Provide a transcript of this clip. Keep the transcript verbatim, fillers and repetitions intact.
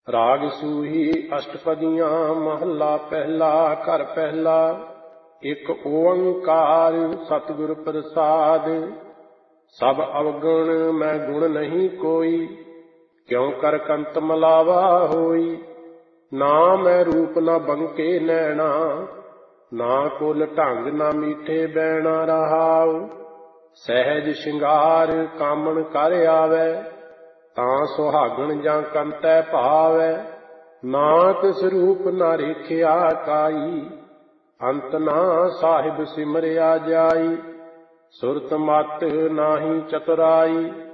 ਰਾਗ ਸੂਹੀ ਅਸ਼ਟਪਦੀਆਂ ਮਹੱਲਾ ਪਹਿਲਾ। ਘਰ ਪਹਿਲਾ। ਇੱਕ ਓੰਕਾਰ ਸਤਿਗੁਰ ਪ੍ਰਸਾਦ। ਸਭ ਅਵਗੁਣ ਮੈਂ ਗੁਣ ਨਹੀਂ ਕੋਈ, ਕਿਉ ਕਰ ਕੰਤ ਮਲਾਵਾ ਹੋਈ। ਨਾ ਮੈਂ ਰੂਪ ਨਾ ਬੰਕੇ ਨੈਣਾ, ਨਾ ਕੁਲ ਢੰਗ ਨਾ ਮੀਠੇ ਬੈਣਾ ਰਹਾਉ। ਸਹਿਜ ਸ਼ਿੰਗਾਰ ਕਾਮਣ ਕਰ ਆਵੈ, ਤਾਂ ਸੁਹਾਗਣ ਜਾਂ ਕੰਤੈ ਭਾਵੈ। ਨਾ ਤਿਸ ਰੂਪ ਨਾ ਰੇਖਿਆ ਕਾਈ, ਅੰਤ ਨਾ ਸਾਹਿਬ ਸਿਮਰਿਆ ਜਾਈ। ਸੁਰਤ ਮਤ ਨਾਹੀ ਚਤੁਰਾਈ,